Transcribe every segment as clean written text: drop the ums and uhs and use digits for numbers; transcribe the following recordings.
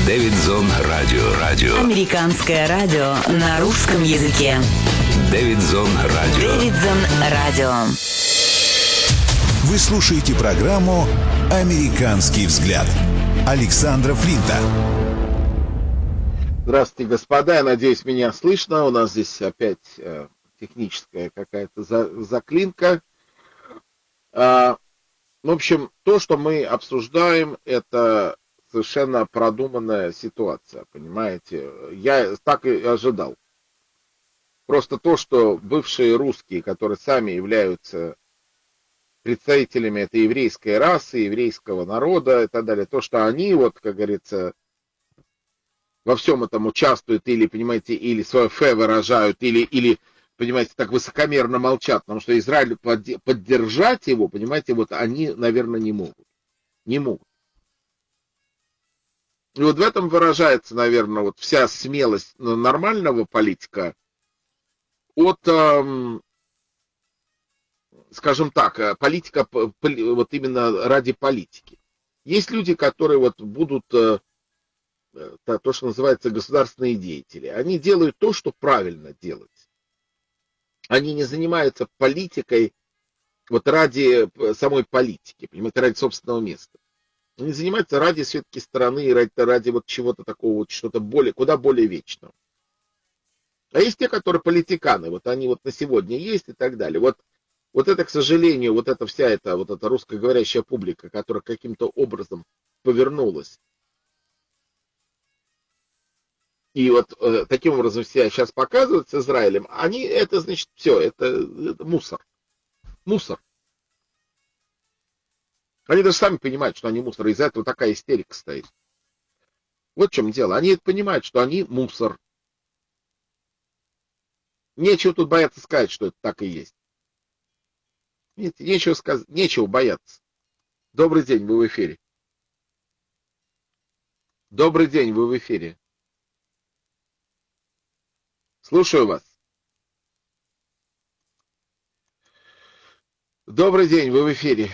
Дэвидзон Радио. Американское радио на русском языке. Дэвидзон Радио. Вы слушаете программу «Американский взгляд» Александра Флинта. Здравствуйте, господа. Я надеюсь, меня слышно. У нас здесь опять техническая какая-то заклинка. В общем, то, что мы обсуждаем, это совершенно продуманная ситуация, понимаете? Я так и ожидал. Просто то, что бывшие русские, которые сами являются представителями этой еврейской расы, еврейского народа и так далее, то, что они, вот, как говорится, во всем этом участвуют или, понимаете, или свое фе выражают, или, понимаете, так высокомерно молчат, потому что Израиль поддержать его, понимаете, вот они, наверное, не могут. Не могут. И вот в этом выражается, наверное, вот вся смелость нормального политика от, скажем так, политика вот именно ради политики. Есть люди, которые вот будут, то, что называется, государственные деятели. Они делают то, что правильно делать. Они не занимаются политикой вот ради самой политики, понимаете, ради собственного места. Они занимаются ради все-таки страны и ради вот чего-то такого, вот что-то более, куда более вечного. А есть те, которые политиканы, вот они вот на сегодня есть и так далее. Вот это, к сожалению, вот эта вся эта русскоговорящая публика, которая каким-то образом повернулась. И вот таким образом себя сейчас показывают с Израилем, они, это значит все, это мусор. Мусор. Они даже сами понимают, что они мусор, из-за этого такая истерика стоит. Вот в чем дело. Они понимают, что они мусор. Нечего тут бояться сказать, что это так и есть. Нечего сказать, нечего бояться. Добрый день, вы в эфире. Добрый день, вы в эфире. Слушаю вас. Добрый день, вы в эфире.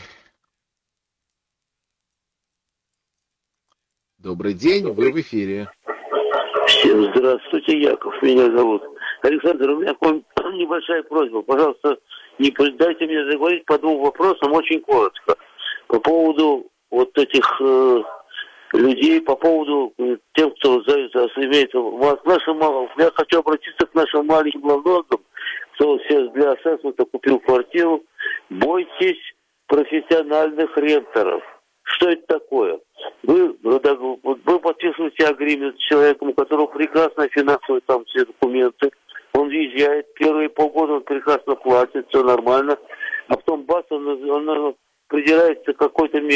Добрый день, вы в эфире. Всем здравствуйте, Яков меня зовут. Александр, у меня небольшая просьба. Пожалуйста, не дайте мне заговорить по двум вопросам очень коротко. По поводу вот этих людей, по поводу тем, кто имеет я хочу обратиться к нашим маленьким лаврогам, кто сейчас для ассессмента купил квартиру. Бойтесь профессиональных рентеров. Что это такое? Вы подписываете агримент с человеком, у которого прекрасно финансовые там все документы. Он въезжает, первые полгода он прекрасно платит, все нормально. А потом бац, он придирается к какой-то мере.